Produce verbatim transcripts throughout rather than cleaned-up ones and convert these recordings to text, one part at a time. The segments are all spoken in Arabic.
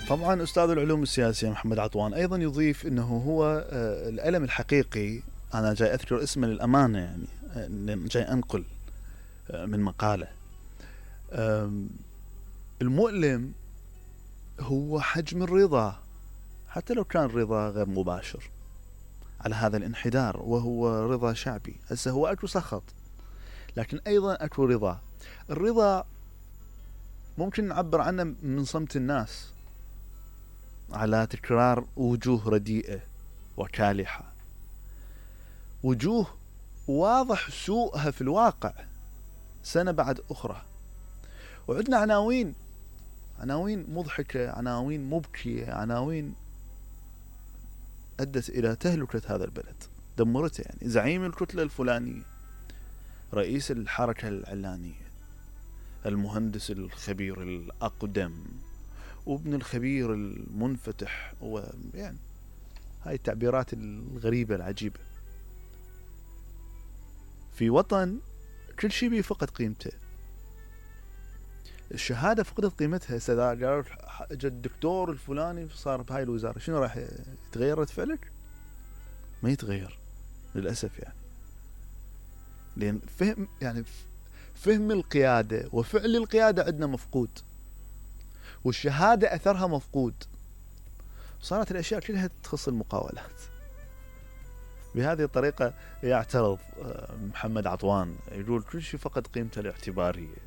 طبعا أستاذ العلوم السياسية محمد عطوان أيضا يضيف أنه هو الألم الحقيقي. أنا جاي أذكر اسمه للأمانة، يعني جاي أنقل من مقالة. المؤلم هو حجم الرضا، حتى لو كان رضا غير مباشر على هذا الانحدار، وهو رضا شعبي. هسه هو أكو سخط، لكن أيضا أكو رضا. الرضا ممكن نعبر عنه من صمت الناس على تكرار وجوه رديئة وكالحة، وجوه واضح سوءها في الواقع سنة بعد أخرى. وعندنا عناوين عناوين مضحكة، عناوين مبكية، عناوين أدت إلى تهلكة هذا البلد، دمرته. يعني زعيم الكتلة الفلانية، رئيس الحركة العلانية، المهندس الخبير الأقدم، وابن الخبير المنفتح، ويعني هاي التعبيرات الغريبة العجيبة في وطن كل شيء بيه فقد قيمته. الشهادة فقدت قيمتها. إذا قالوا جا الدكتور الفلاني صار بهاي الوزارة، شنو راح يتغير رد فعلك؟ ما يتغير للأسف، يعني لأن فهم يعني فهم القيادة وفعل القيادة عندنا مفقود، والشهادة أثرها مفقود. صارت الأشياء كلها تخص المقاولات. بهذه الطريقة يعترض محمد عطوان، يقول كل شيء فقد قيمته الاعتبارية.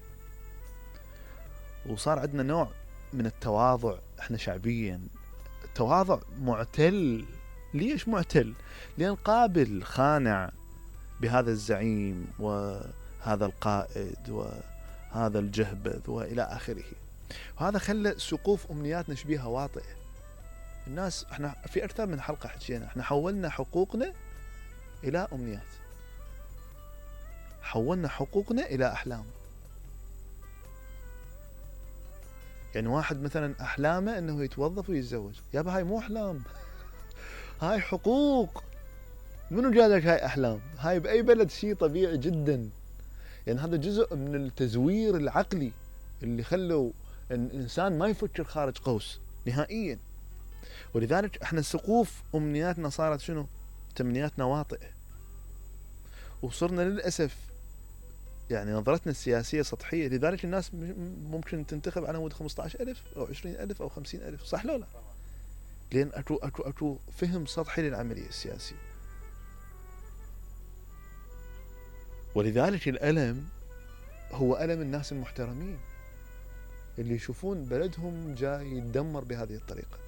وصار عندنا نوع من التواضع احنا شعبيا، تواضع معتل. ليش معتل؟ لأن قابل خانع بهذا الزعيم وهذا القائد وهذا الجهبذ وإلى آخره. وهذا خلى سقوف أمنياتنا شبيهة واطئة. الناس احنا في أكثر من حلقة حكينا، احنا حولنا حقوقنا إلى أمنيات، حولنا حقوقنا إلى أحلام. يعني واحد مثلا أحلامه أنه يتوظف ويتزوج، يابا هاي مو أحلام، هاي حقوق. منو جالك هاي أحلام؟ هاي بأي بلد شيء طبيعي جدا. يعني هذا جزء من التزوير العقلي اللي خلوا الإنسان ما يفكر خارج قوس نهائيا. ولذلك احنا سقوف أمنياتنا صارت شنو؟ تمنياتنا واطئة. وصرنا للأسف يعني نظرتنا السياسية سطحية. لذلك الناس ممكن تنتخب على مود خمسة عشر ألف أو عشرين ألف أو خمسين ألف، صح لو لا؟ لأن أكو, أكو, أكو فهم سطحي للعملية السياسية. ولذلك الألم هو ألم الناس المحترمين اللي يشوفون بلدهم جاي يتدمر بهذه الطريقة.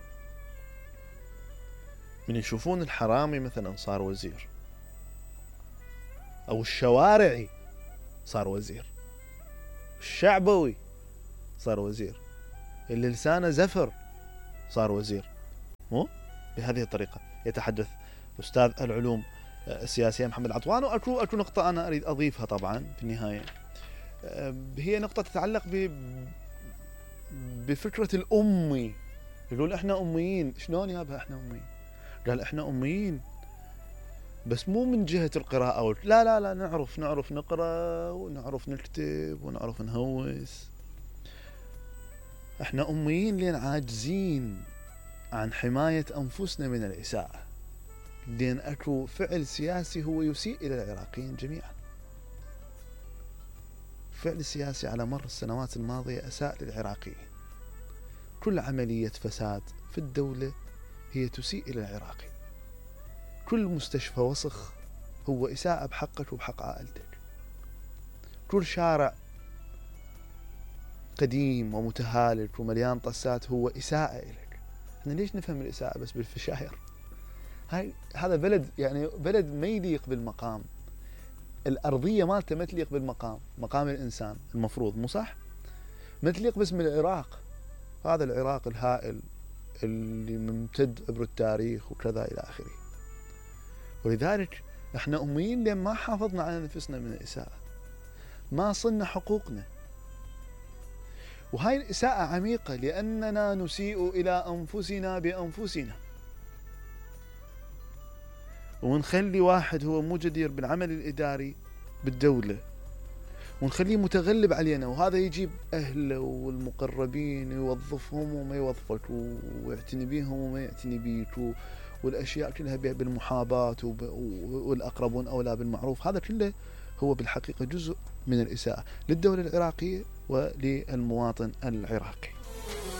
من يشوفون الحرامي مثلا صار وزير، أو الشوارعي صار وزير، الشعبوي صار وزير، اللي لسانه زفر صار وزير. مو بهذه الطريقة يتحدث أستاذ العلوم السياسية محمد عطوان. وأكو أكو نقطة أنا أريد أضيفها طبعا في النهاية، هي نقطة تتعلق ب بفكرة الأمي. يقول إحنا أميين. شلون يابا إحنا أميين؟ قال إحنا أميين بس مو من جهة القراءة. لا لا لا نعرف نعرف نقرأ ونعرف نكتب ونعرف نهوس. إحنا أميين لأن عاجزين عن حماية أنفسنا من الإساءة، لأن أكو فعل سياسي هو يسيء إلى العراقيين جميعا. فعل سياسي على مر السنوات الماضية أساء للعراقيين. كل عملية فساد في الدولة هي تسيء إلى العراقي. كل مستشفى وسخ هو إساءة بحقك وبحق عائلتك. كل شارع قديم ومتهالك ومليان طسات هو إساءة إليك. احنا ليش نفهم الإساءة بس بالفشاير؟ هاي هذا بلد يعني بلد ما يليق بالمقام. الأرضية مالته ما تليق بالمقام، مقام الإنسان المفروض، مو صح؟ ما تليق باسم العراق. هذا العراق الهائل اللي ممتد عبر التاريخ وكذا إلى آخره. ولذلك احنا أميين لأن ما حافظنا على نفسنا من الإساءة، ما صلنا حقوقنا. وهاي الإساءة عميقة لأننا نسيء إلى أنفسنا بأنفسنا، ونخلي واحد هو مو جدير بالعمل الإداري بالدولة ونخليه متغلب علينا، وهذا يجيب أهله والمقربين يوظفهم وما يوظفك، ويعتني بيهم وما يعتني بيك، والأشياء كلها بالمحاباة، والأقربون أولى بالمعروف. هذا كله هو بالحقيقة جزء من الإساءة للدولة العراقية وللمواطن العراقي.